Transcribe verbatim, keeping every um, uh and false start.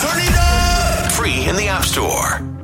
Turn it up! Free in the App Store.